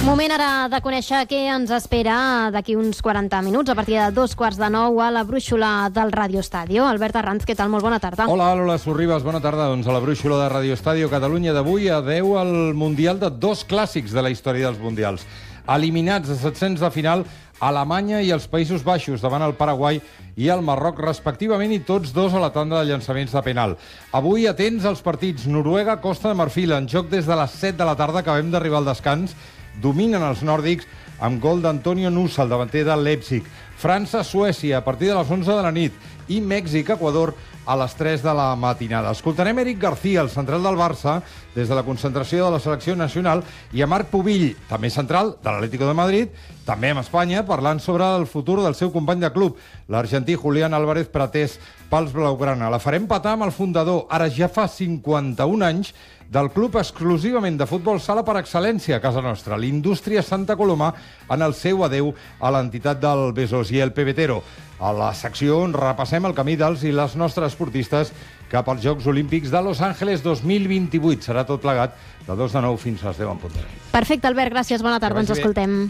Moment ara de conèixer què ens espera d'aquí uns 40 minuts, a partir de 2:15 a la brúixola del Radio Estadio. Albert Arranz, què tal? Molt bona tarda. Hola, Lola Sorribas, bona tarda. Doncs a la brúixola de Radio Estadio Catalunya d'avui adeu al Mundial de dos clàssics de la història dels Mundials. Eliminats a 700 de final, Alemanya i els Països Baixos davant el Paraguai i el Marroc, respectivament, i tots dos a la tanda de llançaments de penal. Avui atents als partits Noruega-Costa de Marfil, en joc des de les 7 de la tarda, acabem d'arribar al descans. Dominen els nòrdics amb gol d'Antonio Nusa, el davanter del Leipzig. França-Suècia a partir de les 11 de la nit i Mèxic-Equador a les 3 de la matinada. Escoltarem Eric García, el central del Barça, des de la concentració de la selecció nacional, i a Marc Pubill, també central de l'Atlético de Madrid, també amb Espanya, parlant sobre el futur del seu company de club, l'argentí Julián Álvarez, pretès pels blaugrana. La farem patar amb el fundador, ara ja fa 51 anys, del club exclusivament de futbol sala per excel·lència a casa nostra, l'Indústria Santa Coloma, en el seu adeu a l'entitat del Besòs i el Pebetero. A la secció on repassem el camí dels i les nostres esportistes cap als Jocs Olímpics de Los Angeles 2028. Serà tot plegat de 2 de 9 fins a les 10 en punt. Perfecte, Albert, gràcies. Bona tarda, ens escoltem.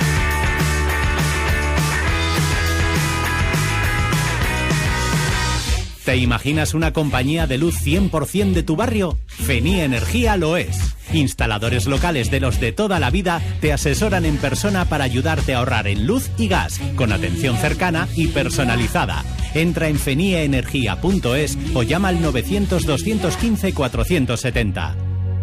¿Te imaginas una compañía de luz 100% de tu barrio? Feni Energía lo es. Instaladores locales de los de toda la vida te asesoran en persona para ayudarte a ahorrar en luz y gas, con atención cercana y personalizada. Entra en fenieenergia.es o llama al 900 215 470.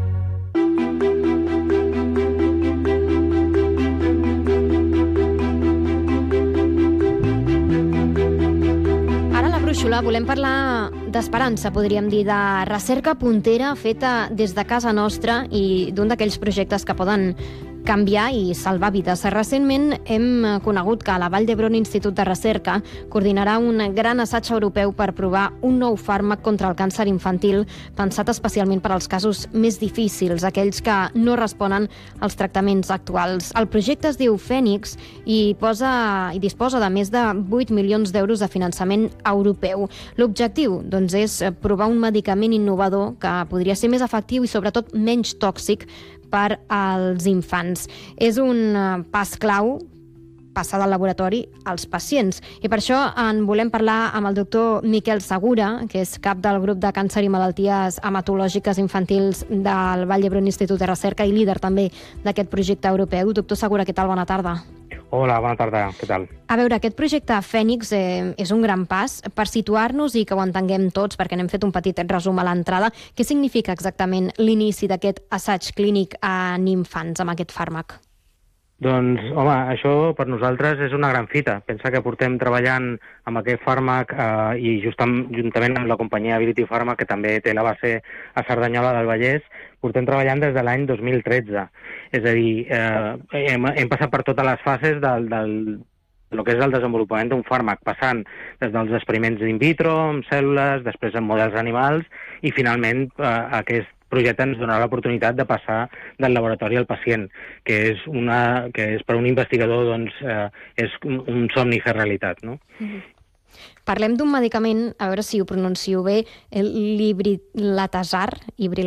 Volem parlar d'esperança, podríem dir, de recerca puntera feta des de casa nostra i d'un d'aquells projectes que poden canviar i salvar vides. Recentment hem conegut que la Vall d'Hebron Institut de Recerca coordinarà un gran assaig europeu per provar un nou fàrmac contra el càncer infantil pensat especialment per als casos més difícils, aquells que no responen als tractaments actuals. El projecte es diu Fènix i disposa de més de 8 milions d'euros de finançament europeu. L'objectiu, doncs, és provar un medicament innovador que podria ser més efectiu i sobretot menys tòxic per als infants. És un pas clau passar del laboratori als pacients. I per això en volem parlar amb el doctor Miquel Segura, que és cap del grup de càncer i malalties hematològiques infantils del Vall d'Hebron Institut de Recerca i líder també d'aquest projecte europeu. Doctor Segura, què tal? Bona tarda. Hola, bona tarda. Què tal? A veure, aquest projecte Fènix és un gran pas. Per situar-nos i que ho entenguem tots, perquè n'hem fet un petit resum a l'entrada, què significa exactament l'inici d'aquest assaig clínic en infants amb aquest fàrmac? Doncs, home, això per nosaltres és una gran fita. Pensa que portem treballant amb aquest fàrmac i juntament amb la companyia Ability Pharma, que també té la base a Cerdanyola del Vallès, portem treballant des de l'any 2013. És a dir, hem passat per totes les fases del que és el desenvolupament d'un fàrmac, passant des dels experiments in vitro, amb cèl·lules, després en models animals, i finalment aquest projecte ens donarà l'oportunitat de passar del laboratori al pacient, que és per un investigador doncs, és un somni fer realitat, no? Parlem d'un medicament, a veure si ho pronuncio bé, l'Ibrilatazar,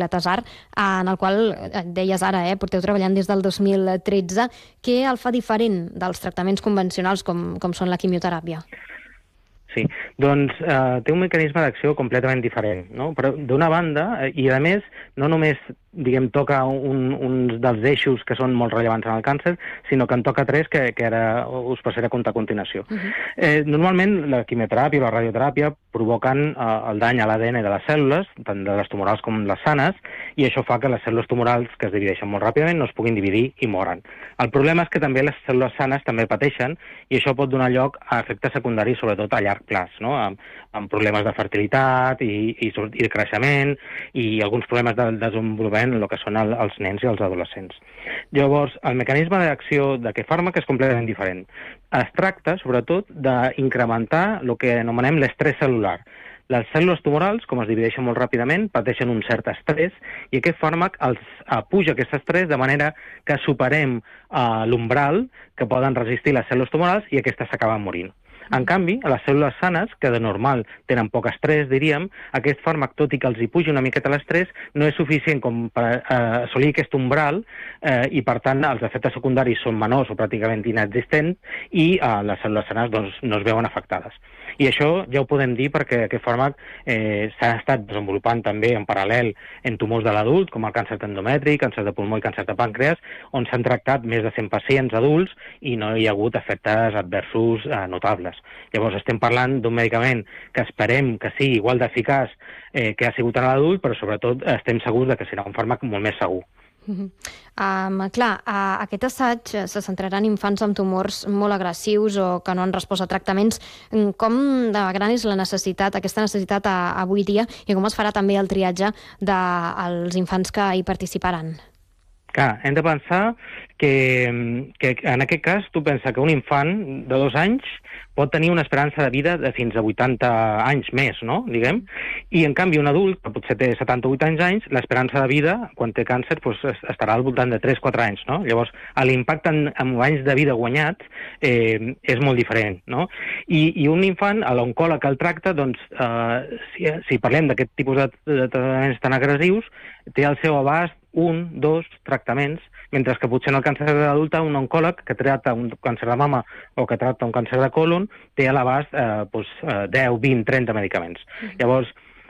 en el qual, deies ara, porteu treballant des del 2013. Què el fa diferent dels tractaments convencionals com són la quimioteràpia? Sí, doncs té un mecanisme d'acció completament diferent, no? Però d'una banda, i a més, no només toca un dels eixos que són molt rellevants en el càncer, sinó que en toca 3 que ara us passaré a comptar a continuació. Normalment la quimioteràpia o la radioteràpia provoquen el dany a l'ADN de les cèl·lules, tant de les tumorals com les sanes, i això fa que les cèl·lules tumorals, que es divideixen molt ràpidament, no es puguin dividir i moren. El problema és que també les cèl·lules sanes també pateixen i això pot donar lloc a efectes secundaris, sobretot a llarg plaç, no? Amb problemes de fertilitat i de creixement i alguns problemes de desenvolupament en el que són els nens i els adolescents. Llavors, el mecanisme d'acció d'aquest fàrmac és completament diferent. Es tracta, sobretot, d'incrementar el que anomenem l'estrès cel·lular. Les cèl·lules tumorals, com es divideixen molt ràpidament, pateixen un cert estrès i aquest fàrmac els puja aquest estrès de manera que superem l'umbral que poden resistir les cèl·lules tumorals i aquestes s'acaben morint. En canvi, a les cèl·lules sanes, que de normal tenen poc estrès, diríem, aquest fàrmac, tot i que els hi pugi una miqueta l'estrès, no és suficient com per assolir aquest umbral i, per tant, els efectes secundaris són menors o pràcticament inexistents i les cèl·lules sanes doncs, no es veuen afectades. I això ja ho podem dir perquè aquest fàrmac s'ha estat desenvolupant també en paral·lel en tumors de l'adult, com el càncer d'endometri, càncer de pulmó i càncer de pàncreas, on s'han tractat més de 100 pacients adults i no hi ha hagut efectes adversos notables. Llavors estem parlant d'un medicament que esperem que sigui igual d'eficaç que ha sigut en l'adult, però sobretot estem segurs que serà un fàrmac molt més segur. Clar, aquest assaig se centrarà en infants amb tumors molt agressius o que no han respost a tractaments. Com de gran és aquesta necessitat avui dia i com es farà també el triatge dels infants que hi participaran? Clar, hem de pensar que en aquest cas tu pensa que un infant de 2 anys pot tenir una esperança de vida de fins a 80 anys més, no? Diguem. I, en canvi, un adult, que potser té 70 o 80 anys, l'esperança de vida, quan té càncer, doncs, estarà al voltant de 3-4 anys, no? Llavors, l'impacte en anys de vida guanyats és molt diferent, no? I un infant, a l'oncòleg que el tracta, doncs, si parlem d'aquest tipus de tractaments tan agressius, té al seu abast 1, 2 tractaments, mentre que potser en el càncer de l'adulta un oncòleg que tracta un càncer de mama o que tracta un càncer de còlon té a l'abast 10, 20, 30 medicaments. Llavors,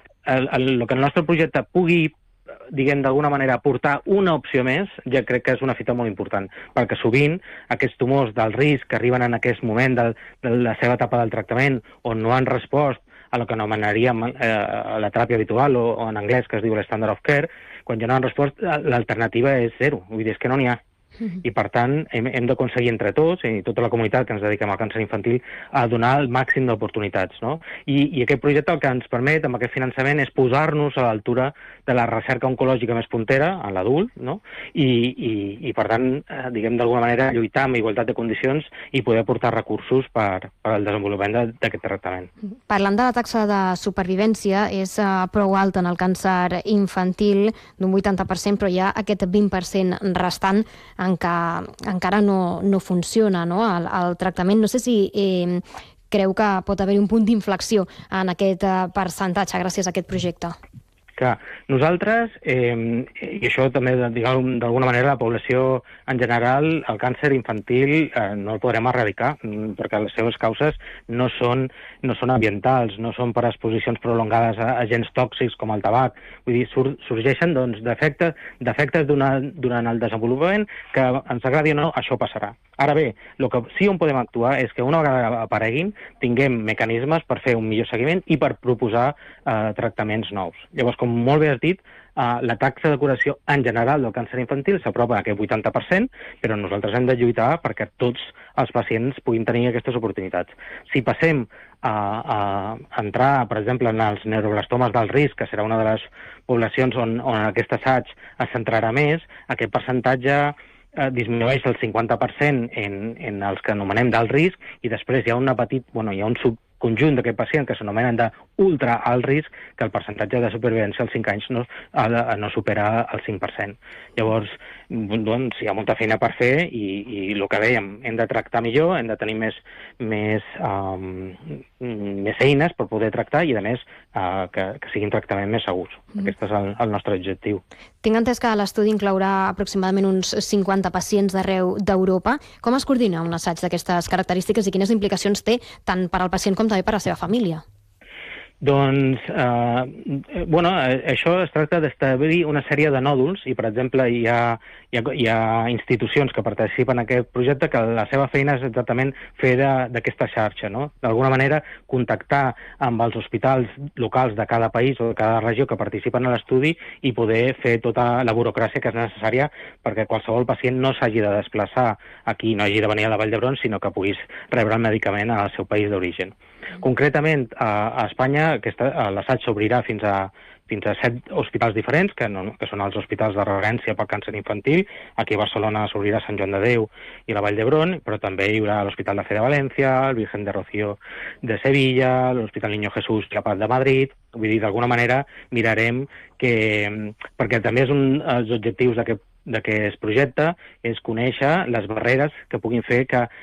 el que el nostre projecte pugui, diguem, d'alguna manera, aportar una opció més, ja crec que és una fita molt important, perquè sovint aquests tumors del risc que arriben en aquest moment de la seva etapa del tractament on no han respost a el que anomenaríem la teràpia habitual o en anglès que es diu l'standard of care, quan ja no han respost, l'alternativa és zero. Vull dir, és que no n'hi ha. I, per tant, hem d'aconseguir entre tots, i tota la comunitat que ens dediquem al càncer infantil, a donar el màxim d'oportunitats, no? I aquest projecte el que ens permet, amb aquest finançament, és posar-nos a l'altura de la recerca oncològica més puntera, en l'adult, no? I per tant, diguem, d'alguna manera, lluitar amb igualtat de condicions i poder aportar recursos per al desenvolupament d'aquest tractament. Parlant de la taxa de supervivència, és prou alta en el càncer infantil, d'un 80%, però hi ha aquest 20% restant en què encara no funciona, no? El tractament. No sé si creu que pot haver un punt d'inflexió en aquest percentatge gràcies a aquest projecte. Clar, nosaltres, i això també, diguem, d'alguna manera, la població en general, el càncer infantil no el podrem erradicar, perquè les seves causes no són ambientals, no són per exposicions prolongades a agents tòxics com el tabac. Vull dir, sorgeixen doncs, defectes durant el desenvolupament que, ens agradi o no, això passarà. Ara bé, el que sí on podem actuar és que una vegada apareguin tinguem mecanismes per fer un millor seguiment i per proposar tractaments nous. Llavors, com molt bé has dit, la taxa de curació en general del càncer infantil s'apropa a aquest 80%, però nosaltres hem de lluitar perquè tots els pacients puguin tenir aquestes oportunitats. Si passem a entrar, per exemple, en els neuroblastomes del risc, que serà una de les poblacions on aquest assaig es centrarà més, aquest percentatge disminueix el 50% en els que anomenem d'alt risc i després hi ha hi ha un subconjunt d'aquest pacient que s'anomenen d'ultra alt risc, que el percentatge de supervivència als 5 anys no supera el 5%. Llavors, doncs, hi ha molta feina per fer i el que dèiem, hem de tractar millor, hem de tenir més eines per poder tractar i, a més, que siguin tractaments més segurs. Aquest és el nostre objectiu. Tinc entès que l'estudi inclourà aproximadament uns 50 pacients d'arreu d'Europa. Com es coordina un assaig d'aquestes característiques i quines implicacions té tant per al pacient com també per a la seva família? Doncs, això es tracta d'establir una sèrie de nòduls i, per exemple, hi ha institucions que participen en aquest projecte que la seva feina és exactament fer d'aquesta xarxa, no? D'alguna manera, contactar amb els hospitals locals de cada país o de cada regió que participen en l'estudi i poder fer tota la burocràcia que és necessària perquè qualsevol pacient no s'hagi de desplaçar aquí, no hagi de venir a la Vall d'Hebron, sinó que puguis rebre el medicament al seu país d'origen. Concretament, a Espanya, l'assaig s'obrirà fins a 7 hospitals diferents, que són els hospitals de referència pel càncer infantil. Aquí a Barcelona s'obrirà Sant Joan de Déu i la Vall d'Hebron, però també hi haurà l'Hospital de Fe de València, el Virgen de Rocío de Sevilla, l'Hospital Niño Jesús i la Paz de Madrid. Vull dir, d'alguna manera mirarem perquè també és un dels objectius d'aquest projecte és conèixer les barreres que puguin fer que